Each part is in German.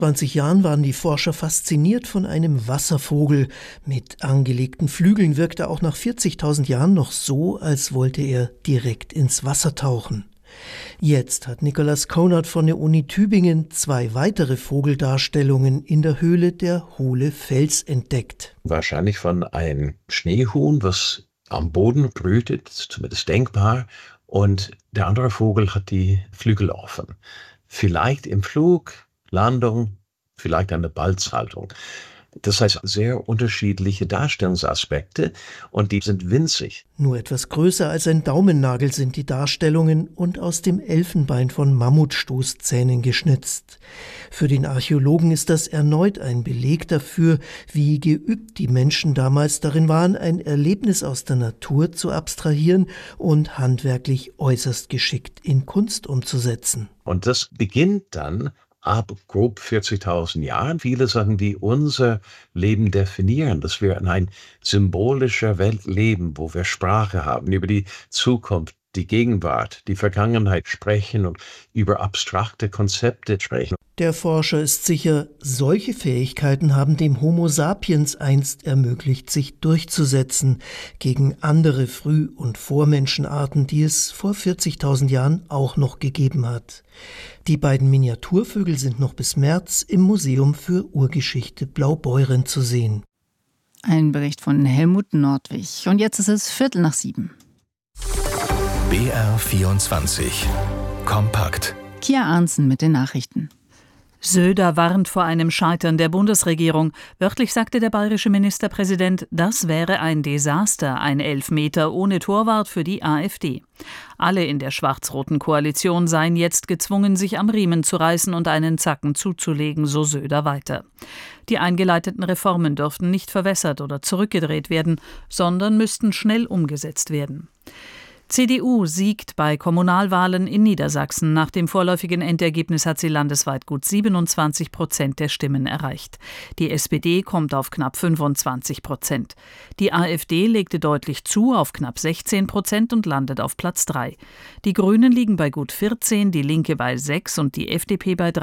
20 Jahren waren die Forscher fasziniert von einem Wasservogel. Mit angelegten Flügeln wirkte er auch nach 40.000 Jahren noch so, als wollte er direkt ins Wasser tauchen. Jetzt hat Nicholas Conard von der Uni Tübingen 2 weitere Vogeldarstellungen in der Höhle der Hohle Fels entdeckt. Wahrscheinlich von einem Schneehuhn, was am Boden brütet, zumindest denkbar. Und der andere Vogel hat die Flügel offen. Vielleicht im Flug, Landung, vielleicht eine Balzhaltung. Das heißt, sehr unterschiedliche Darstellungsaspekte und die sind winzig. Nur etwas größer als ein Daumennagel sind die Darstellungen und aus dem Elfenbein von Mammutstoßzähnen geschnitzt. Für den Archäologen ist das erneut ein Beleg dafür, wie geübt die Menschen damals darin waren, ein Erlebnis aus der Natur zu abstrahieren und handwerklich äußerst geschickt in Kunst umzusetzen. Und das beginnt dann ab grob 40.000 Jahren. Viele Sachen, die unser Leben definieren, dass wir in einer symbolischen Welt leben, wo wir Sprache haben, über die Zukunft, die Gegenwart, die Vergangenheit sprechen und über abstrakte Konzepte sprechen. Der Forscher ist sicher, solche Fähigkeiten haben dem Homo sapiens einst ermöglicht, sich durchzusetzen gegen andere Früh- und Vormenschenarten, die es vor 40.000 Jahren auch noch gegeben hat. Die beiden Miniaturvögel sind noch bis März im Museum für Urgeschichte Blaubeuren zu sehen. Ein Bericht von Helmut Nordwig. Und jetzt ist es 6:15. BR24 Kompakt. Kia Arntzen mit den Nachrichten. Söder warnt vor einem Scheitern der Bundesregierung. Wörtlich sagte der bayerische Ministerpräsident, das wäre ein Desaster, ein Elfmeter ohne Torwart für die AfD. Alle in der schwarz-roten Koalition seien jetzt gezwungen, sich am Riemen zu reißen und einen Zacken zuzulegen, so Söder weiter. Die eingeleiteten Reformen dürften nicht verwässert oder zurückgedreht werden, sondern müssten schnell umgesetzt werden. CDU siegt bei Kommunalwahlen in Niedersachsen. Nach dem vorläufigen Endergebnis hat sie landesweit gut 27% der Stimmen erreicht. Die SPD kommt auf knapp 25%. Die AfD legte deutlich zu auf knapp 16% und landet auf Platz 3. Die Grünen liegen bei gut 14%, die Linke bei 6% und die FDP bei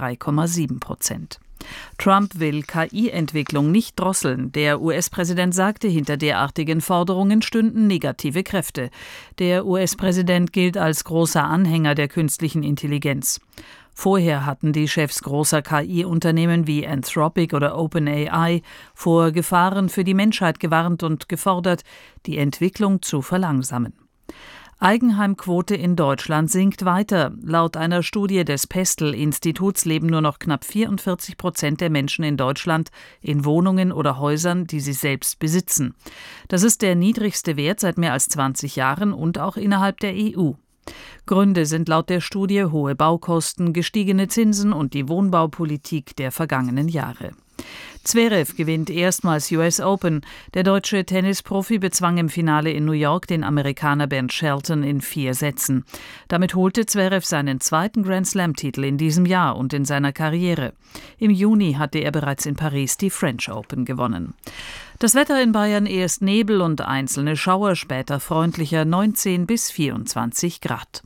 3,7%. Trump will KI-Entwicklung nicht drosseln. Der US-Präsident sagte, hinter derartigen Forderungen stünden negative Kräfte. Der US-Präsident gilt als großer Anhänger der künstlichen Intelligenz. Vorher hatten die Chefs großer KI-Unternehmen wie Anthropic oder OpenAI vor Gefahren für die Menschheit gewarnt und gefordert, die Entwicklung zu verlangsamen. Eigenheimquote in Deutschland sinkt weiter. Laut einer Studie des Pestel-Instituts leben nur noch knapp 44% der Menschen in Deutschland in Wohnungen oder Häusern, die sie selbst besitzen. Das ist der niedrigste Wert seit mehr als 20 Jahren und auch innerhalb der EU. Gründe sind laut der Studie hohe Baukosten, gestiegene Zinsen und die Wohnbaupolitik der vergangenen Jahre. Zverev gewinnt erstmals US Open. Der deutsche Tennisprofi bezwang im Finale in New York den Amerikaner Ben Shelton in 4 Sätzen. Damit holte Zverev seinen 2. Grand-Slam-Titel in diesem Jahr und in seiner Karriere. Im Juni hatte er bereits in Paris die French Open gewonnen. Das Wetter in Bayern erst Nebel und einzelne Schauer, später freundlicher 19 bis 24 Grad.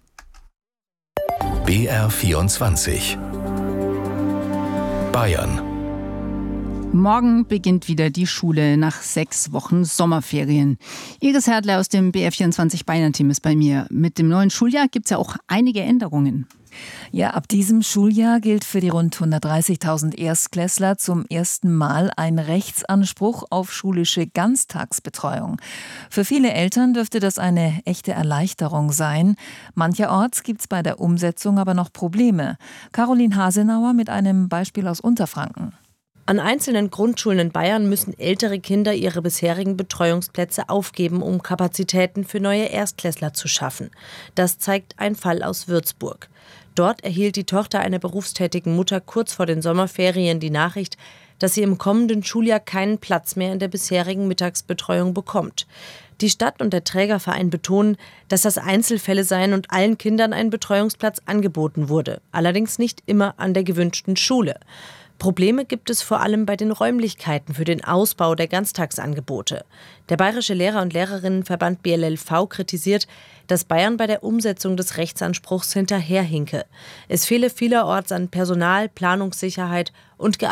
BR24 Bayern. Morgen beginnt wieder die Schule nach 6 Wochen Sommerferien. Iris Herdler aus dem BR24 Bayern-Team ist bei mir. Mit dem neuen Schuljahr gibt es ja auch einige Änderungen. Ja, ab diesem Schuljahr gilt für die rund 130.000 Erstklässler zum ersten Mal ein Rechtsanspruch auf schulische Ganztagsbetreuung. Für viele Eltern dürfte das eine echte Erleichterung sein. Mancherorts gibt es bei der Umsetzung aber noch Probleme. Caroline Hasenauer mit einem Beispiel aus Unterfranken. An einzelnen Grundschulen in Bayern müssen ältere Kinder ihre bisherigen Betreuungsplätze aufgeben, um Kapazitäten für neue Erstklässler zu schaffen. Das zeigt ein Fall aus Würzburg. Dort erhielt die Tochter einer berufstätigen Mutter kurz vor den Sommerferien die Nachricht, dass sie im kommenden Schuljahr keinen Platz mehr in der bisherigen Mittagsbetreuung bekommt. Die Stadt und der Trägerverein betonen, dass das Einzelfälle seien und allen Kindern ein Betreuungsplatz angeboten wurde, allerdings nicht immer an der gewünschten Schule. Probleme gibt es vor allem bei den Räumlichkeiten für den Ausbau der Ganztagsangebote. Der Bayerische Lehrer- und Lehrerinnenverband BLLV kritisiert, dass Bayern bei der Umsetzung des Rechtsanspruchs hinterherhinke. Es fehle vielerorts an Personal, Planungssicherheit und